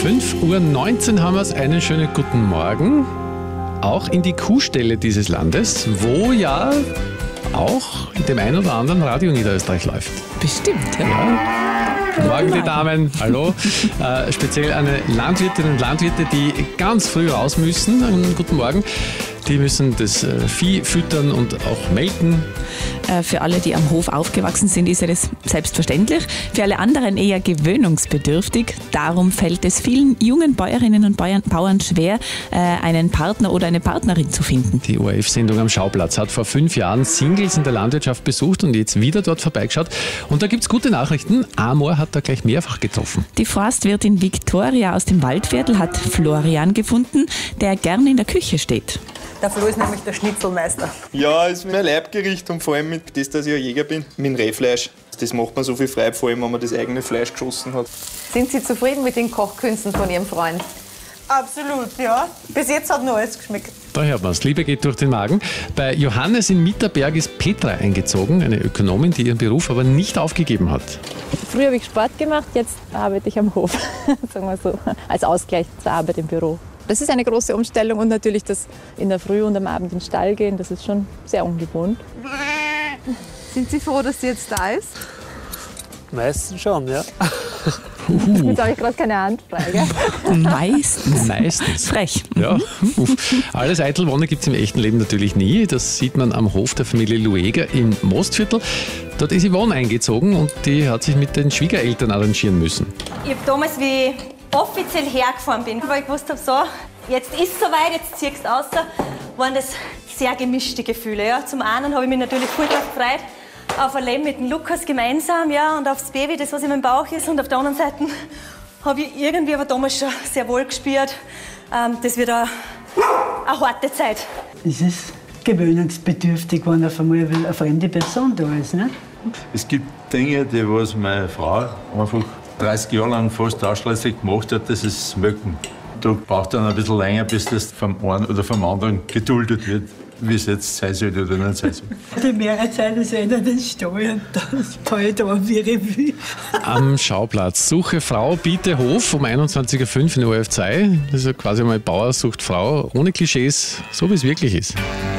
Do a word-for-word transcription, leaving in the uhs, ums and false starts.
fünf Uhr neunzehn haben wir es. Einen schönen guten Morgen. Auch in die Kuhställe dieses Landes, wo ja auch in dem einen oder anderen Radio Niederösterreich läuft. Bestimmt, ja. ja. Guten Morgen, die Damen. Hallo. Äh, speziell eine Landwirtinnen und Landwirte, die ganz früh raus müssen. Einen guten Morgen. Die müssen das äh, Vieh füttern und auch melken. Äh, für alle, die am Hof aufgewachsen sind, ist ja das selbstverständlich. Für alle anderen eher gewöhnungsbedürftig. Darum fällt es vielen jungen Bäuerinnen und Bauern, Bauern schwer, äh, einen Partner oder eine Partnerin zu finden. Die O R F-Sendung am Schauplatz hat vor fünf Jahren Singles in der Landwirtschaft besucht und jetzt wieder dort vorbeigeschaut. Und da gibt es gute Nachrichten. Amor hat da gleich mehrfach getroffen. Die Forstwirtin Viktoria aus dem Waldviertel hat Florian gefunden, der gern in der Küche steht. Der Flo ist nämlich der Schnitzelmeister. Ja, ist mein Leibgericht und vor allem mit das, dass ich ein Jäger bin, mit dem Rehfleisch. Das macht man so viel Freude, vor allem wenn man das eigene Fleisch geschossen hat. Sind Sie zufrieden mit den Kochkünsten von Ihrem Freund? Absolut, ja. Bis jetzt hat noch alles geschmeckt. Da hört man es. Liebe geht durch den Magen. Bei Johannes in Mitterberg ist Petra eingezogen, eine Ökonomin, die ihren Beruf aber nicht aufgegeben hat. Früher habe ich Sport gemacht, jetzt arbeite ich am Hof, sagen wir so, als Ausgleich zur Arbeit im Büro. Das ist eine große Umstellung und natürlich das in der Früh und am Abend in den Stall gehen, das ist schon sehr ungewohnt. Sind Sie froh, dass sie jetzt da ist? Meistens schon, ja. Uh. Jetzt habe ich gerade keine Hand frei, gell? Meistens. Meistens. Frech. Ja. Alles eitel Wonne gibt es im echten Leben natürlich nie. Das sieht man am Hof der Familie Lueger im Mostviertel. Dort ist Yvonne eingezogen und die hat sich mit den Schwiegereltern arrangieren müssen. Ich habe damals, wie ich offiziell hergefahren bin, weil ich gewusst habe, so, jetzt ist es soweit, jetzt ziehst du raus, waren das sehr gemischte Gefühle. Ja. Zum einen habe ich mich natürlich voll drauf gefreut, auf ein Leben mit dem Lukas gemeinsam, ja, und aufs Baby, das was in meinem Bauch ist. Und auf der anderen Seite habe ich irgendwie aber damals schon sehr wohl gespürt, ähm, das wird eine, eine harte Zeit. Es ist gewöhnungsbedürftig, wenn auf einmal eine fremde Person da ist. Ne? Es gibt Dinge, die was meine Frau einfach dreißig Jahre lang fast ausschließlich gemacht hat, das ist Möcken. Da braucht dann ein bisschen länger, bis das vom einen oder vom anderen geduldet wird, wie es jetzt sein soll oder nicht sein soll. Die Mehrheit ist einer den Stall und das fällt da wie Revue. Am Schauplatz. Suche Frau, biete Hof um einundzwanzig Uhr fünf in O R F zwei. Das ist ja quasi mal Bauer sucht Frau, ohne Klischees, so wie es wirklich ist.